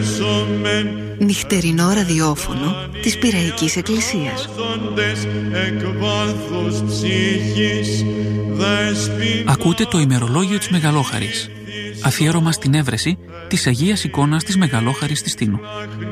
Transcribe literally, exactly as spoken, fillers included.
Νυχτερινό ραδιόφωνο της Πειραϊκής Εκκλησίας. Ακούτε το ημερολόγιο της Μεγαλόχαρης, αφιέρωμα στην έβρεση της Αγίας Εικόνας της Μεγαλόχαρης της Τίνου.